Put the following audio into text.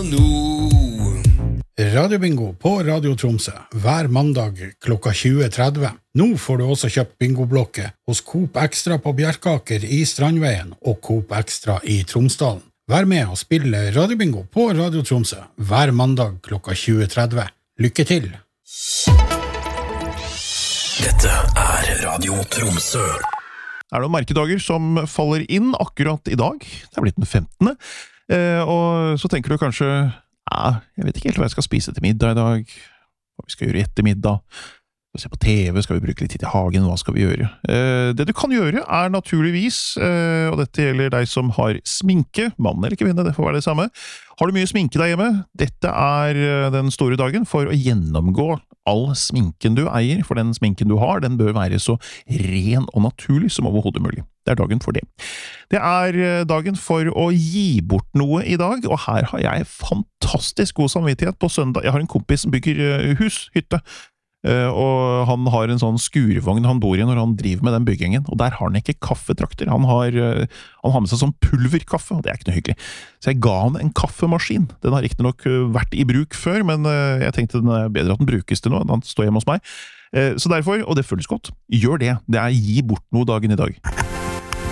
Radiobingo på Radio Tromsø hver mandag klokka 20.30. Nå får du også kjøpt bingoblokke hos Coop Extra på Bjerkaker i Strandveien og Coop Extra i Tromsdalen. Vær med og spille Radiobingo på Radio Tromsø hver mandag klokka 20.30. Lykke til! Dette Radio Tromsø. Det noen merkedager som faller inn akkurat i dag? Det blitt den 15. Og så tenker du kanskje, jeg vet ikke helt hva jeg skal spise til middag i dag, hva vi skal gjøre etter middag, skal vi se på TV, skal vi bruke litt tid i hagen, hva skal vi gjøre? Det du kan gjøre naturligvis, og dette gjelder deg som har sminke, mann eller kvinne, det får være det samme. Har du mye sminke der hjemme? Dette den store dagen for å gjennomgå all sminken du eier, for den sminken du har, den bør være så ren og naturlig som overhodet mulig. Det dagen for det. Det dagen for å gi bort noe i dag, og her har jeg fantastisk god samvittighet på søndag. Jeg har en kompis som bygger hytte, og han har en sånn skurvogn han bor i når han driver med den byggingen, og der har han ikke kaffetrakter. Han har med seg sånn pulverkaffe, og det ikke noe hyggelig. Så jeg ga han en kaffemaskin. Den har ikke nok vært i bruk før, men jeg tenkte den bedre at den brukes til noe, den står hjemme hos meg. Så derfor, og det føles godt, gjør det. Det gi bort noe dagen i dag.